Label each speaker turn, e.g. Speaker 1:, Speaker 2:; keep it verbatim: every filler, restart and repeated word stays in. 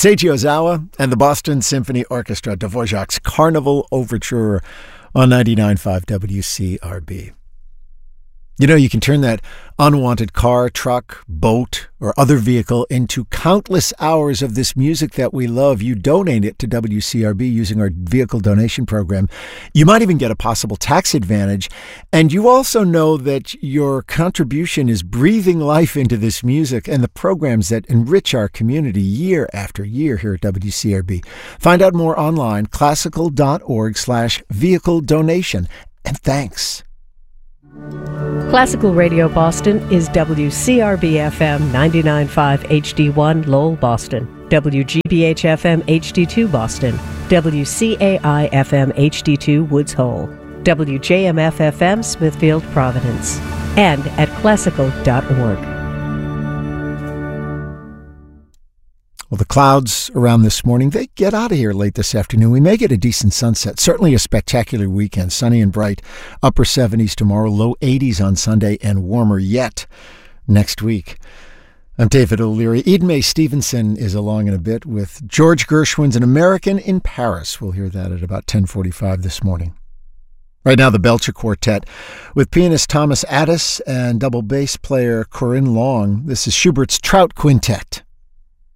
Speaker 1: Seiji Ozawa and the Boston Symphony Orchestra, Dvorak's Carnival Overture on ninety-nine point five W C R B. You know, you can turn that unwanted car, truck, boat, or other vehicle into countless hours of this music that we love. You donate it to W C R B using our vehicle donation program. You might even get a possible tax advantage. And you also know that your contribution is breathing life into this music and the programs that enrich our community year after year here at W C R B. Find out more online, classical.org slash vehicle donation. And thanks.
Speaker 2: Classical Radio Boston is W C R B F M ninety-nine point five H D one Lowell, Boston, W G B H F M H D two Boston, W C A I F M H D two Woods Hole, W J M F F M Smithfield, Providence, and at classical dot org.
Speaker 1: Well, the clouds around this morning, they get out of here late this afternoon. We may get a decent sunset. Certainly a spectacular weekend. Sunny and bright. Upper seventies tomorrow, low eighties on Sunday, and warmer yet next week. I'm David O'Leary. Eden Mae Stevenson is along in a bit with George Gershwin's An American in Paris. We'll hear that at about ten forty-five this morning. Right now, the Belcher Quartet with pianist Thomas Addis and double bass player Corinne Long. This is Schubert's Trout Quintet.